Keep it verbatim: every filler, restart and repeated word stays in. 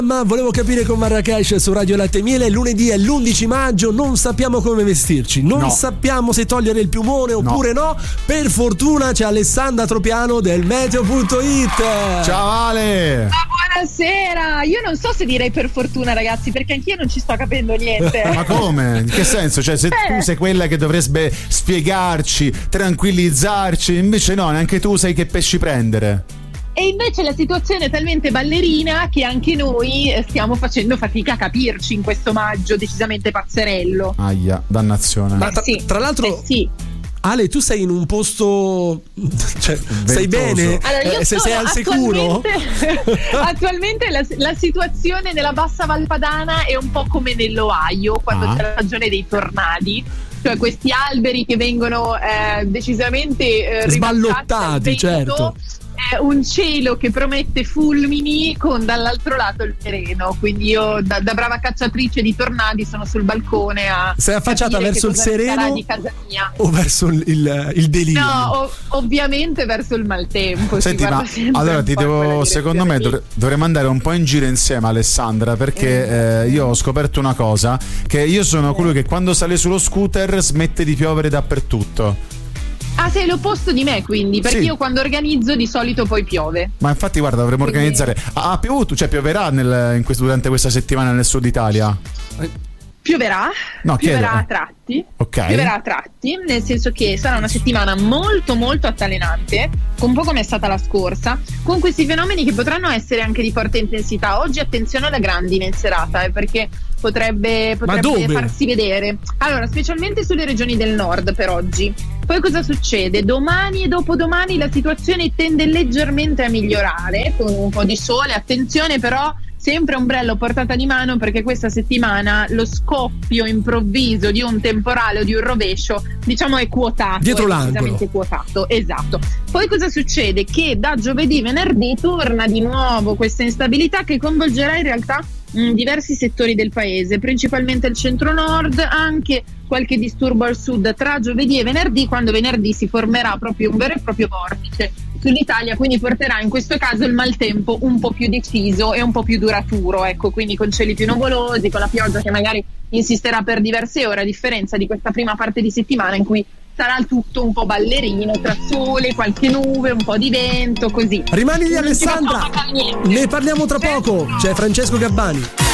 Ma volevo capire con Marrakesh su Radio Latte e Miele. Lunedì è l'undici maggio, non sappiamo come vestirci, non no. sappiamo se togliere il piumone oppure no. no. Per fortuna c'è Alessandra Tropiano del meteo punto it. Ciao Ale. Ma buonasera. Io non so se direi per fortuna, ragazzi, perché anch'io non ci sto capendo niente. Ma come? In che senso? Cioè, se Beh. tu sei quella che dovrebbe spiegarci, tranquillizzarci, invece no, neanche tu sai che pesci prendere. E invece la situazione è talmente ballerina che anche noi stiamo facendo fatica a capirci in questo maggio decisamente pazzerello. Aia, dannazione. Ma tra, sì. tra l'altro eh sì. Ale, tu sei in un posto, cioè, stai bene? Allora, io eh, se sei al sicuro? Attualmente, attualmente la, la situazione nella bassa Valpadana è un po' come nell'Ohio quando ah. c'è la stagione dei tornadi, cioè questi alberi che vengono eh, decisamente eh, sballottati, certo. Un cielo che promette fulmini con dall'altro lato il terreno, quindi io da, da brava cacciatrice di tornadi sono sul balcone a sei affacciata verso il sereno di casa mia. O verso il, il, il delirio? No, ov- ovviamente verso il maltempo. Senti, ma allora ti devo, secondo me dovre- dovremmo andare un po' in giro insieme, Alessandra, perché mm. eh, io ho scoperto una cosa, che io sono colui che quando sale sullo scooter smette di piovere dappertutto. Ah, sei l'opposto di me, quindi, perché sì. io quando organizzo di solito poi piove. Ma infatti guarda, dovremmo quindi... organizzare. Ha ah, piovuto, cioè pioverà nel, in questo, durante questa settimana nel sud Italia? Pioverà, no, pioverà a tratti, okay. pioverà a tratti, nel senso che sarà una settimana molto molto altalenante, un po' come è stata la scorsa, con questi fenomeni che potranno essere anche di forte intensità. Oggi attenzione alla grandine in serata, eh, perché potrebbe, potrebbe farsi vedere. Allora, specialmente sulle regioni del nord per oggi. Poi cosa succede? Domani e dopodomani la situazione tende leggermente a migliorare, con un po' di sole, attenzione però, sempre ombrello portata di mano, perché questa settimana lo scoppio improvviso di un temporale o di un rovescio, diciamo, è quotato. Dietro è l'angolo. Decisamente quotato, esatto. Poi cosa succede? Che da giovedì, venerdì torna di nuovo questa instabilità che coinvolgerà in realtà mh, diversi settori del paese, principalmente il centro-nord, anche qualche disturbo al sud tra giovedì e venerdì, quando venerdì si formerà proprio un vero e proprio vortice sull'Italia, quindi porterà in questo caso il maltempo un po' più deciso e un po' più duraturo, ecco, quindi con cieli più nuvolosi, con la pioggia che magari insisterà per diverse ore, a differenza di questa prima parte di settimana in cui sarà tutto un po' ballerino, tra sole, qualche nube, un po' di vento, così. Rimani lì, Alessandra, ne parliamo tra poco, c'è Francesco Gabbani.